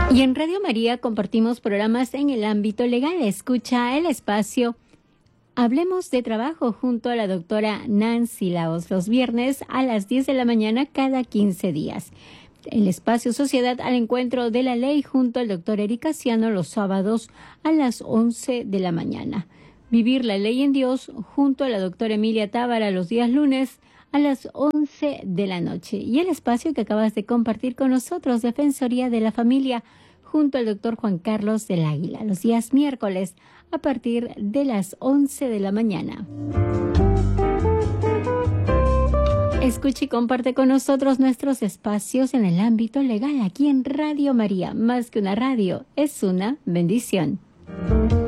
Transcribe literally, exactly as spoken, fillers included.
Y en Radio María compartimos programas en el ámbito legal. Escucha el espacio Hablemos de Trabajo junto a la doctora Nancy Laos los viernes a las diez de la mañana cada quince días. El espacio Sociedad al Encuentro de la Ley junto al doctor Eric Casiano los sábados a las once de la mañana. Vivir la Ley en Dios junto a la doctora Emilia Tábara los días lunes a las once de la noche. Y el espacio que acabas de compartir con nosotros, Defensoría de la Familia, junto al doctor Juan Carlos del Águila, los días miércoles a partir de las once de la mañana. Escucha y comparte con nosotros nuestros espacios en el ámbito legal aquí en Radio María. Más que una radio, es una bendición.